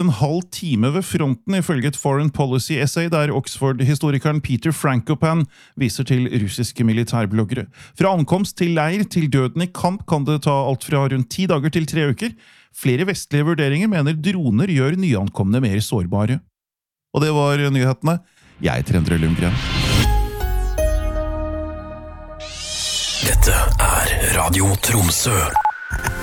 en halv time ved fronten, ifølge et Foreign Policy Essay der Oxford-historikeren Peter Frankopan viser til russiske militærbloggere. Fra ankomst til leir til døden i kamp kan det ta alt fra rundt 10 dager til 3 uker. Flere vestlige vurderinger mener droner gjør nyankomne mer sårbare. Og det var nyhetene. Jeg heter Endre Lundgren. Dette er Radio Tromsø.